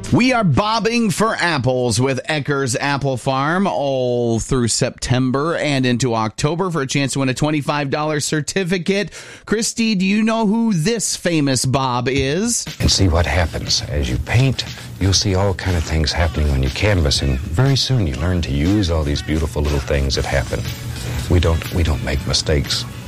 We are bobbing for apples with Ecker's Apple Farm all through September and into October for a chance to win a $25 certificate. Christy, do you know who this famous Bob is? And see what happens. As you paint, you'll see all kind of things happening on your canvas, and very soon you learn to use all these beautiful little things that happen. We don't make mistakes.